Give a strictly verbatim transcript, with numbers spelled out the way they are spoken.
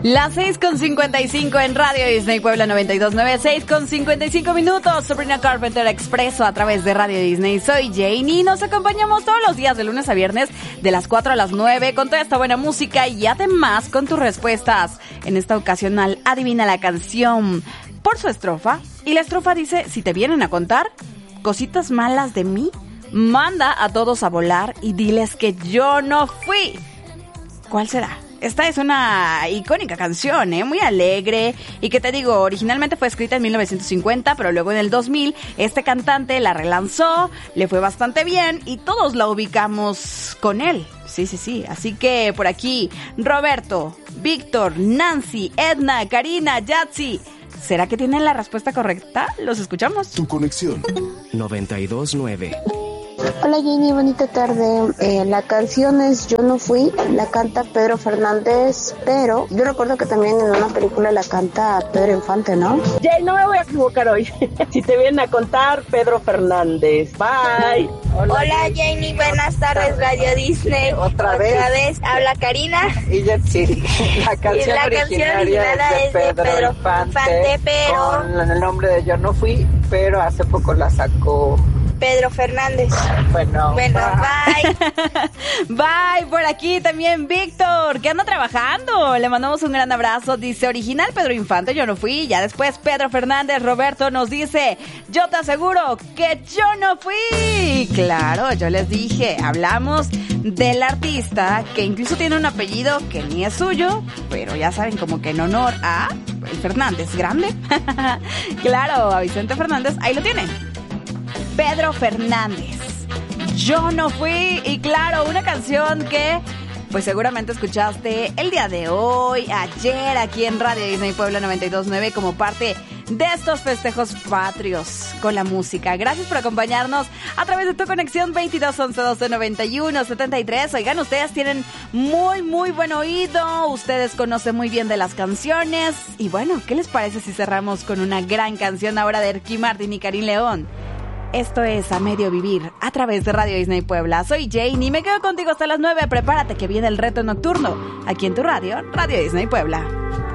Las seis con cincuenta y cinco en Radio Disney Puebla noventa y dos punto nueve, seis con cincuenta y cinco minutos, Sabrina Carpenter Expreso a través de Radio Disney. Soy Jane y nos acompañamos todos los días de lunes a viernes de las cuatro a las nueve con toda esta buena música y además con tus respuestas. En esta ocasión al Adivina la Canción por su estrofa. Y la estrofa dice, si te vienen a contar cositas malas de mí, manda a todos a volar y diles que yo no fui. ¿Cuál será? Esta es una icónica canción, ¿eh? Muy alegre y que te digo, originalmente fue escrita en mil novecientos cincuenta, pero luego en el dos mil este cantante la relanzó, le fue bastante bien y todos la ubicamos con él. Sí, sí, sí. Así que por aquí, Roberto, Víctor, Nancy, Edna, Karina, Yatsi. ¿Será que tienen la respuesta correcta? Los escuchamos. Tu conexión. noventa y dos punto nueve. Hola Jenny, bonita tarde. Eh, la canción es Yo no fui, la canta Pedro Fernández, pero yo recuerdo que también en una película la canta Pedro Infante, ¿no? Jay, no me voy a equivocar hoy. Si te vienen a contar, Pedro Fernández. Bye. Hola, Hola Jenny, buenas tardes, Radio Disney. Otra vez. Otra vez, habla Karina. Y Yatsi. La canción, y la canción original es de Pedro, Pedro Infante, Infante, pero... con el nombre de Yo no fui, pero hace poco la sacó Pedro Fernández. Bueno, bueno bye. Bye, por aquí también Víctor, que anda trabajando. Le mandamos un gran abrazo. Dice, original Pedro Infante, yo no fui. Ya después Pedro Fernández. Roberto nos dice, yo te aseguro que yo no fui. Claro, yo les dije, hablamos del artista que incluso tiene un apellido que ni es suyo, pero ya saben, como que en honor a el Fernández grande. Claro, a Vicente Fernández, ahí lo tienen. Pedro Fernández, yo no fui. Y claro, una canción que pues seguramente escuchaste el día de hoy, ayer aquí en Radio Disney Puebla noventa y dos punto nueve como parte de estos festejos patrios con la música. Gracias por acompañarnos a través de tu conexión veintidós once doce noventa y uno setenta y tres. Oigan, ustedes tienen muy muy buen oído, ustedes conocen muy bien de las canciones y bueno, ¿qué les parece si cerramos con una gran canción ahora de Ricky Martin y Karim León? Esto es A Medio Vivir, a través de Radio Disney Puebla. Soy Jane y me quedo contigo hasta las nueve. Prepárate que viene el reto nocturno, aquí en tu radio, Radio Disney Puebla.